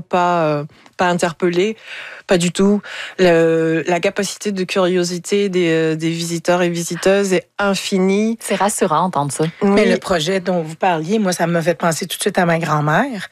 pas interpellés, pas du tout. La capacité de curiosité des visiteurs et visiteuses est infinie. C'est rassurant d'entendre ça. Oui. Mais le projet dont vous parliez, moi, ça m'a fait penser tout de suite à ma grand-mère.